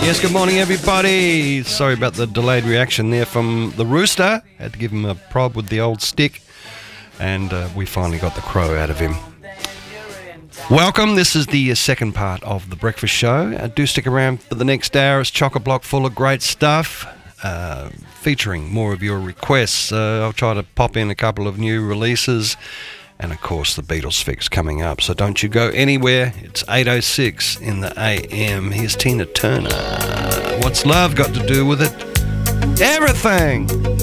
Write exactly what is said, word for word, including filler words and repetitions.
Yes, good morning, everybody. Sorry about the delayed reaction there from the rooster. Had to give him a prod with the old stick, and uh, we finally got the crow out of him. Welcome. This is the second part of the breakfast show. Uh, do stick around for the next hour. It's chock-a-block full of great stuff, uh, featuring more of your requests. Uh, I'll try to pop in a couple of new releases. And, of course, the Beatles fix coming up. So don't you go anywhere. It's eight oh six in the A M. Here's Tina Turner. What's love got to do with it? Everything!